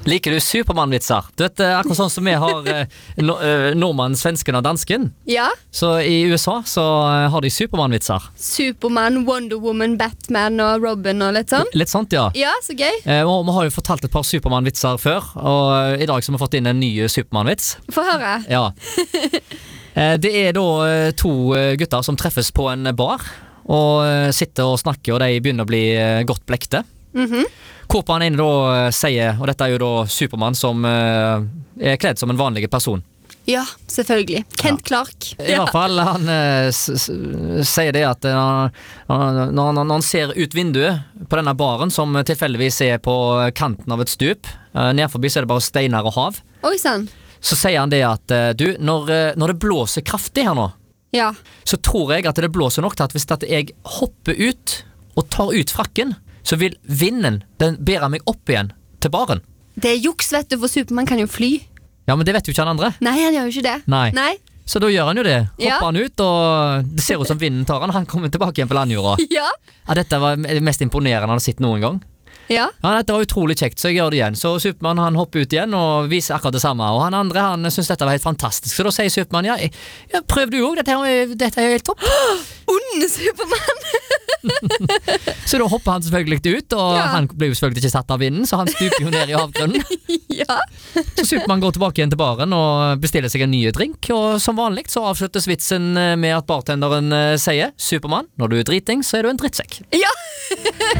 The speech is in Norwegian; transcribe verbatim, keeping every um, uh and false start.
Liker du Superman-vitser? Du vet, eh, akkurat sånn som vi har eh, no, eh, nordmann, svensken og dansken. Ja. Så i U S A så eh, har de Superman-vitser. Superman, Wonder Woman, Batman og Robin og litt sånn. Litt sånt, ja. Ja, så gøy. Eh, og vi har jo fortalt et par Superman-vitser før, og eh, i dag så har vi fått inn en ny Superman-vits. Få høre. Ja. Eh, det er da eh, to eh, gutter som treffes på en bar, og eh, sitter og snakker, og de begynner å bli eh, godt blekte. Mhm. Hvorpå han ene da eh, sier, og dette er jo da Superman som eh, er kledd som en vanlig person. Ja, selvfølgelig. Kent Clark. I hvert fall, han eh, s s sier det at eh, han- han- når, han, når han ser ut vinduet på denne baren, som tilfeldigvis er på kanten av et stup, eh, ned forbi så er det bare steiner og hav, Oi, sann. så sier han det at eh, du, når, eh, når det blåser kraftig her nå, Ja. så tror jeg at det blåser nok til at hvis at jeg hopper ut og tar ut frakken, så vil vinden, den bærer meg opp igjen til baren. Det er juks, vet du, for Superman kan jo fly. Ja, men det vet jo ikke han andre. Nei, han gjør jo ikke det. Nei. Nei. Så da gjør han jo det. Hopper Ja. han ut, og det ser ut som vinden tar han. Han kommer tilbake igjen på landjorda. Ja. Ja, dette var det mest imponerende han har sett noen gang. Ja. Ja, dette var utrolig kjekt, så jeg gjør det igjen. Så Superman han hopper ut igjen og viser akkurat det samme. Og han andre han synes dette var helt fantastisk. Så da sier Superman, ja, ja prøv du også, dette, her er- dette er helt topp. Onde Superman. Så da hopper han selvfølgelig ut, og Ja. han blir jo selvfølgelig ikke satt av vinden, så han stuper jo ned i havgrunnen. Ja. Så Superman går tilbake igjen til baren og bestiller seg en ny drink, og som vanlig så avsluttes vitsen med at bartenderen eh, sier, Superman, når du er driting så er du en drittsekk. Ja.